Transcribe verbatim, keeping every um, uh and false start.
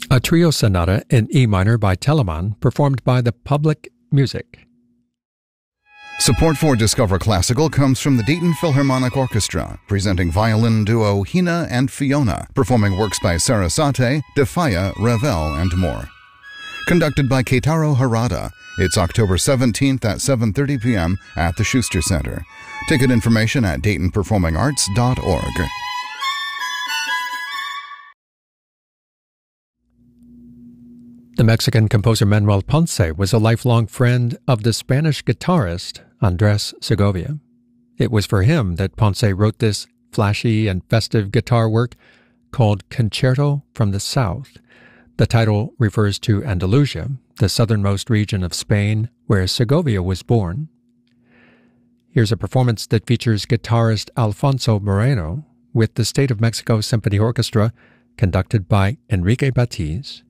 A trio sonata in E minor by Telemann, performed by the Public Music. Support for Discover Classical comes from the Dayton Philharmonic Orchestra, presenting violin duo Hina and Fiona, performing works by Sarasate, Defaya, Ravel, and more. Conducted by Keitaro Harada, it's October seventeenth at seven thirty p m at the Schuster Center. Ticket information at dayton performing arts dot org. The Mexican composer Manuel Ponce was a lifelong friend of the Spanish guitarist Andres Segovia. It was for him that Ponce wrote this flashy and festive guitar work called Concerto from the South. The title refers to Andalusia, the southernmost region of Spain where Segovia was born. Here's a performance that features guitarist Alfonso Moreno with the State of Mexico Symphony Orchestra, conducted by Enrique Batiz.